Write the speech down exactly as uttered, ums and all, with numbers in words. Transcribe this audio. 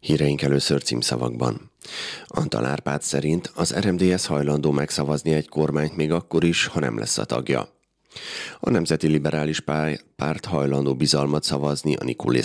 Híreink először címszavakban. Antal Árpád szerint az er em dé es hajlandó megszavazni egy kormányt még akkor is, ha nem lesz a tagja. A Nemzeti Liberális Párt hajlandó bizalmat szavazni a Nikulé